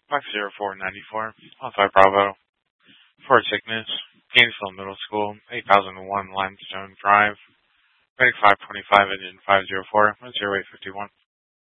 50494, Alpha Bravo, Fort Sickness, Gainesville Middle School, 8001 Limestone Drive, Reading 525, Engine 504, 0851.